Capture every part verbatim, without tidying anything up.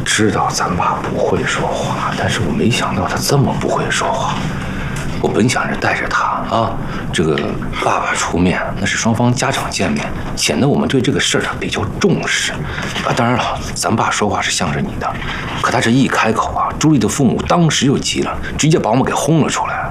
知道咱爸不会说话，但是我没想到他这么不会说话。我本想着带着他啊，这个爸爸出面，那是双方家长见面，显得我们对这个事儿啊比较重视啊。当然了，咱爸说话是向着你的，可他这一开口啊，朱莉的父母当时就急了，直接把我们给轰了出来。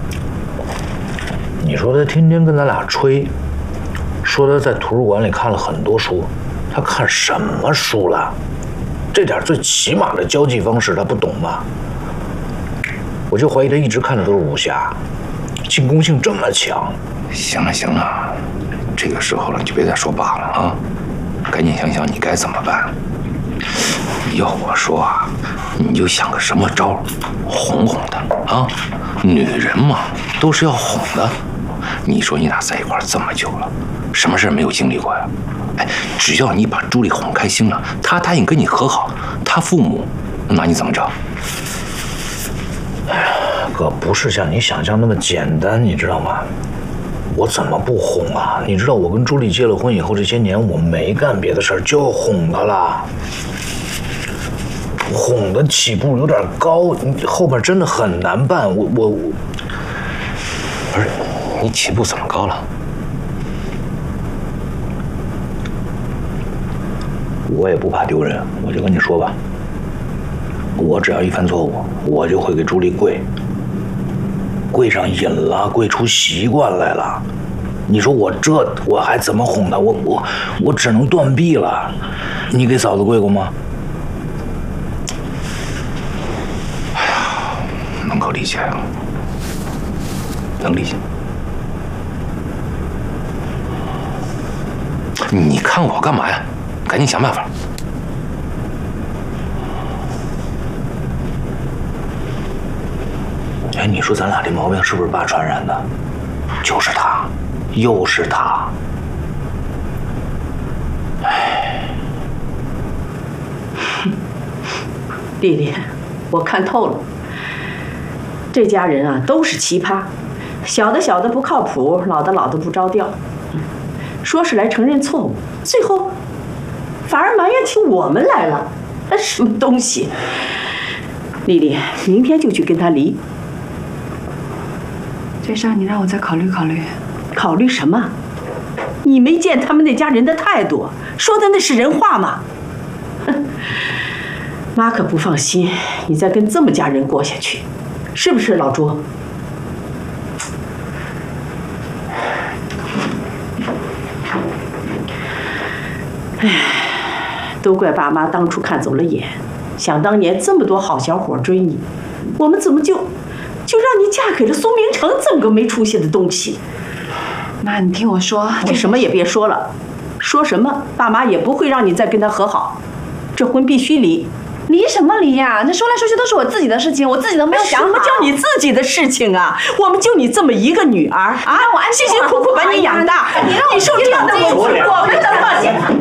你说他天天跟咱俩吹，说他在图书馆里看了很多书，他看什么书了？这点最起码的交际方式他不懂吗？我就怀疑他一直看的都是武侠，进攻性这么强。 行了行了，这个时候了，你就别再说爸了啊，赶紧想想你该怎么办。要我说啊，你就想个什么招，哄哄他啊。女人嘛，都是要哄的。你说你俩在一块儿这么久了，什么事没有经历过呀？哎，只要你把朱莉哄开心了，她答应跟你和好，她父母拿你怎么着？ 哎呀，哥，不是像你想象那么简单，你知道吗？我怎么不哄啊？你知道我跟朱莉结了婚以后，这些年我没干别的事儿，就哄她了。哄的起步有点高，你后边真的很难办。我我我， 不是，你起步怎么高了？ 我也不怕丢人，我就跟你说吧，我只要一犯错误，我就会给朱莉跪，跪上瘾了，跪出习惯来了。你说我这我还怎么哄她？我我我只能断臂了。你给嫂子跪过吗？ 哎呀，能够理解啊，能理解。你看我干嘛呀？赶紧想办法。 哎，你说咱俩这毛病是不是爸传染的？就是他，又是他。哎， 丽丽，我看透了，这家人啊都是奇葩，小的小的不靠谱，老的老的不着调。说是来承认错误，最后反而埋怨起我们来了，那什么东西？丽丽，明天就去跟他离。 这事儿你让我再考虑考虑。 考虑什么？你没见他们那家人的态度，说的那是人话吗？哼，妈可不放心你再跟这么家人过下去，是不是老朱？唉，都怪爸妈当初看走了眼，想当年这么多好小伙追你，我们怎么就就让你嫁给了苏明成这么个没出息的东西？ 妈，你听我说， 我什么也别说了，说什么爸妈也不会让你再跟他和好，这婚必须离。 离什么离呀？那说来说去都是我自己的事情，我自己都没有想好。 什么叫你自己的事情啊？我们就你这么一个女儿啊， 让我安辛辛苦苦把你养大，你让你受这样的委屈，我们能放心？